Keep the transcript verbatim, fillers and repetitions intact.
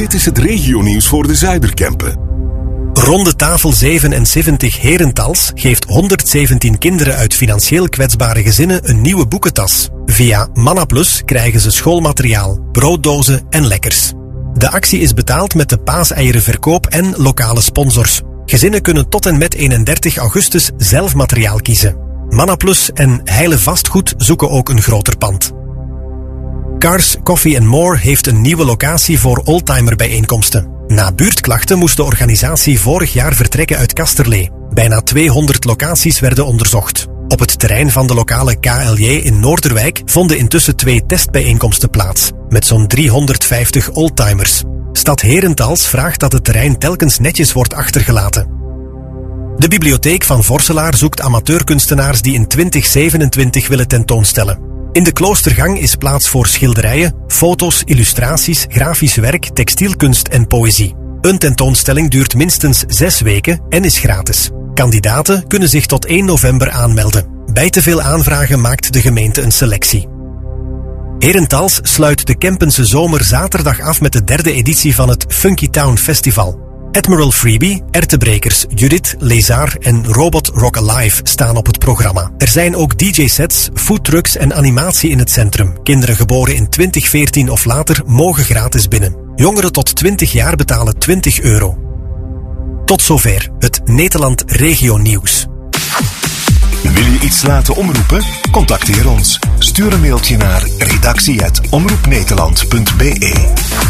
Dit is het regionieuws voor de Zuiderkempen. Ronde tafel zevenenzeventig Herentals geeft honderdzeventien kinderen uit financieel kwetsbare gezinnen een nieuwe boekentas. Via MannaPlus krijgen ze schoolmateriaal, brooddozen en lekkers. De actie is betaald met de paaseierenverkoop en lokale sponsors. Gezinnen kunnen tot en met eenendertig augustus zelf materiaal kiezen. MannaPlus en Heile Vastgoed zoeken ook een groter pand. Cars Coffee and More heeft een nieuwe locatie voor oldtimer-bijeenkomsten. Na buurtklachten moest de organisatie vorig jaar vertrekken uit Kasterlee. Bijna tweehonderd locaties werden onderzocht. Op het terrein van de lokale K L J in Noorderwijk vonden intussen twee testbijeenkomsten plaats, met zo'n driehonderdvijftig oldtimers. Stad Herentals vraagt dat het terrein telkens netjes wordt achtergelaten. De bibliotheek van Vorselaar zoekt amateurkunstenaars die in twintig zevenentwintig willen tentoonstellen. In de Kloostergang is plaats voor schilderijen, foto's, illustraties, grafisch werk, textielkunst en poëzie. Een tentoonstelling duurt minstens zes weken en is gratis. Kandidaten kunnen zich tot één november aanmelden. Bij te veel aanvragen maakt de gemeente een selectie. Herentals sluit de Kempense zomer zaterdag af met de derde editie van het Funky Town Festival. Admiral Freebie, Ertebrekers, Judith, Lézard en Robot Rock Alive staan op het programma. Er zijn ook D J-sets, foodtrucks en animatie in het centrum. Kinderen geboren in twintig veertien of later mogen gratis binnen. Jongeren tot twintig jaar betalen twintig euro. Tot zover het Nederland Regio Nieuws. Wil je iets laten omroepen? Contacteer ons. Stuur een mailtje naar redactie apenstaartje omroepnederland punt be.